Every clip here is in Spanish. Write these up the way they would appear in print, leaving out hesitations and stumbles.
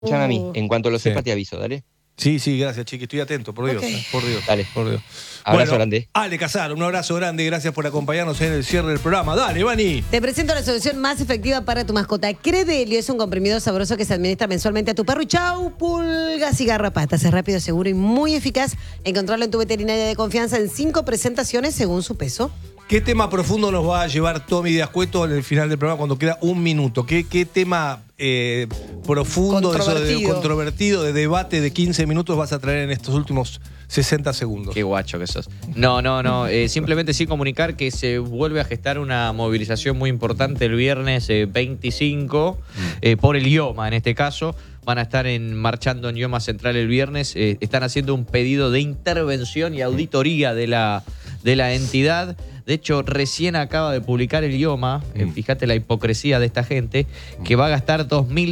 Escúchame a mí, en cuanto lo sepa te aviso, dale. Sí, gracias, Chiqui, estoy atento, por Dios, por Dios. Dale. Por Dios. Abrazo grande. Ale Casar, un abrazo grande, gracias por acompañarnos en el cierre del programa. Dale, Vani. Te presento la solución más efectiva para tu mascota. Credelio es un comprimido sabroso que se administra mensualmente a tu perro. Y chau, pulgas y garrapatas. Es rápido, seguro y muy eficaz. Encontrarlo en tu veterinaria de confianza en 5 presentaciones según su peso. ¿Qué tema profundo nos va a llevar Tommy de Ascueto en el final del programa cuando queda un minuto? ¿Qué tema profundo, controvertido, de debate de 15 minutos vas a traer en estos últimos 60 segundos? Qué guacho que sos. No. Simplemente sí comunicar que se vuelve a gestar una movilización muy importante el viernes 25 por el IOMA en este caso. Van a estar marchando en IOMA Central el viernes. Están haciendo un pedido de intervención y auditoría de la entidad. De hecho, recién acaba de publicar el IOMA, fíjate la hipocresía de esta gente, que va a gastar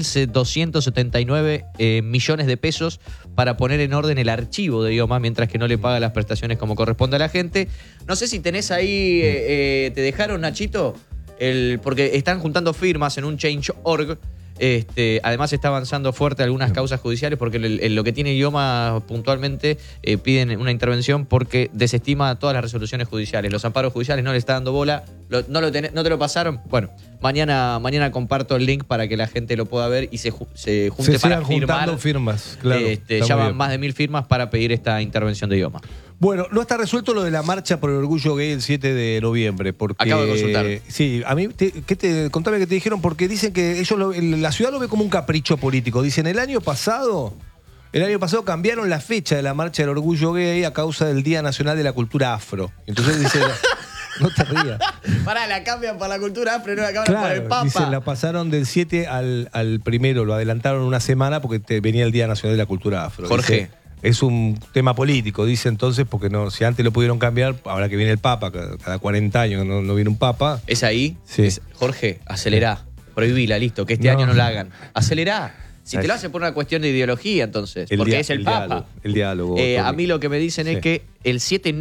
2.279 millones de pesos para poner en orden el archivo de IOMA, mientras que no le paga las prestaciones como corresponde a la gente. No sé si tenés ahí, te dejaron, Nachito, porque están juntando firmas en un Change.org. Además está avanzando fuerte algunas causas judiciales porque lo que tiene IOMA puntualmente piden una intervención porque desestima todas las resoluciones judiciales. Los amparos judiciales no le está dando bola. ¿No te lo pasaron? Bueno, mañana comparto el link para que la gente lo pueda ver y se junte para firmar. Firmas, claro. Ya van más de 1000 firmas para pedir esta intervención de IOMA. Bueno, no está resuelto lo de la marcha por el orgullo gay el 7 de noviembre. Porque, acabo de consultar. Sí, a mí, contame qué te dijeron, porque dicen que ellos la ciudad lo ve como un capricho político. Dicen, el año pasado cambiaron la fecha de la marcha del orgullo gay a causa del Día Nacional de la Cultura Afro. Entonces dicen, no te rías. Pará, la cambian para la cultura afro y no la cambian para el Papa. Dicen, la pasaron del 7 al primero, lo adelantaron una semana porque venía el Día Nacional de la Cultura Afro. Jorge. Dice, es un tema político, dice entonces, porque no, si antes lo pudieron cambiar, ahora que viene el Papa, cada 40 años no viene un Papa. ¿Es ahí? Sí. Jorge, acelerá, prohibila, listo, que este año no la hagan. Acelerá. Si te lo hacen por una cuestión de ideología, entonces, porque es el Papa. El diálogo. A mí lo que me dicen es que el 7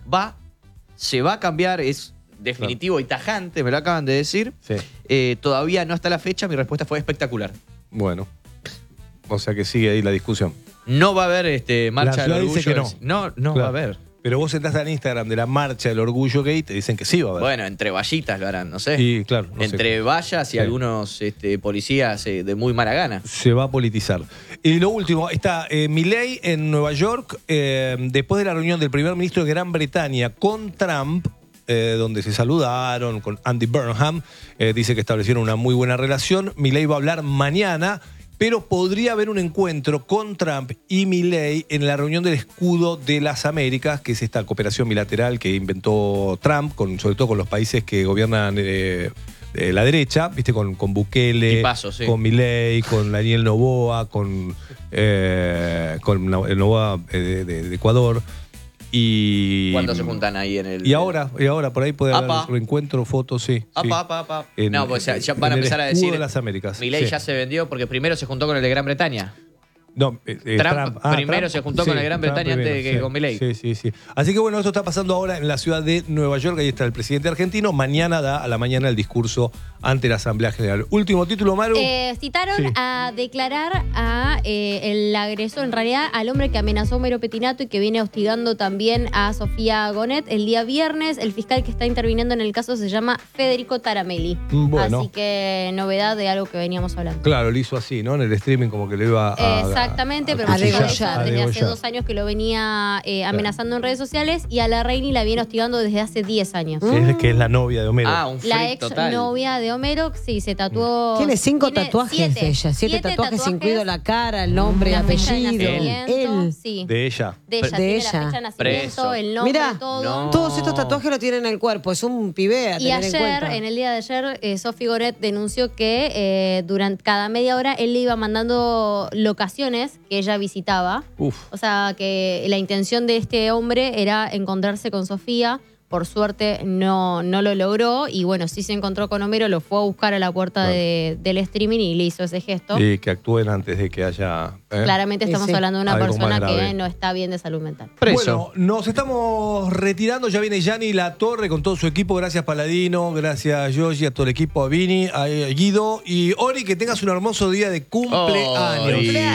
se va a cambiar, es definitivo y tajante, me lo acaban de decir. Sí. Todavía no está la fecha, mi respuesta fue espectacular. Bueno, o sea que sigue ahí la discusión. No va a haber marcha del orgullo. Dice que no claro. Va a haber. Pero vos entras al Instagram de la marcha del orgullo gay y te dicen que sí va a haber. Bueno, entre vallitas lo harán, no sé. Y claro. Entre vallas y algunos policías de muy mala gana. Se va a politizar. Y lo último, está Milei en Nueva York, después de la reunión del primer ministro de Gran Bretaña con Trump, donde se saludaron con Andy Burnham, dice que establecieron una muy buena relación. Milei va a hablar mañana, pero podría haber un encuentro con Trump y Milei en la reunión del Escudo de las Américas, que es esta cooperación bilateral que inventó Trump, sobre todo con los países que gobiernan la derecha, ¿viste? Con Bukele, con Milei, con Daniel Noboa, con el Noboa de Ecuador. ¿Cuándo se juntan ahí en el...? Y ahora por ahí puede haber un reencuentro, fotos, sí. No, pues ya van a empezar a decir... de las Américas. Milei ya se vendió porque primero se juntó con el de Gran Bretaña. No, Trump primero se juntó con el Gran Bretaña antes que con Milei. Sí. Así que bueno, esto está pasando ahora en la ciudad de Nueva York. Ahí está el presidente argentino. Mañana da a la mañana el discurso ante la Asamblea General. Último título, Maru. Citaron a declarar a el agresor, en realidad al hombre que amenazó a Homero Petinato y que viene hostigando también a Sofía Gonet el día viernes. El fiscal que está interviniendo en el caso se llama Federico Taramelli. Bueno. Así que novedad de algo que veníamos hablando. Claro, lo hizo así, ¿no? En el streaming como que le iba a... Exactamente, pero desde hace 2 años que lo venía amenazando en redes sociales y a la Reini la viene hostigando desde hace 10 años. Que es la novia de Homero. Un freak la ex novia de Homero, sí, se tatuó. Tiene 5 tatuajes de ella. 7 tatuajes, incluido la cara, el nombre, el apellido. Él. Sí. De ella. Tiene la fecha de nacimiento, el nombre, mirá, todo. Todos estos tatuajes lo tienen en el cuerpo. Es un pibe a tener en cuenta. En el día de ayer, Sofi Gonet denunció que durante cada media hora él le iba mandando locaciones que ella visitaba. Uf. O sea, que la intención de este hombre era encontrarse con Sofía Por suerte no lo logró y bueno, sí se encontró con Homero, lo fue a buscar a la puerta del streaming y le hizo ese gesto. Y que actúen antes de que haya... Claramente estamos Sí. hablando de una Algo persona más grave. que no está bien de salud mental. Preso. Bueno, nos estamos retirando. Ya viene Gianni Latorre con todo su equipo. Gracias, Paladino. Gracias, Yoshi, a todo el equipo, a Vini, a Guido. Y Ori, que tengas un hermoso día de cumpleaños. Ori.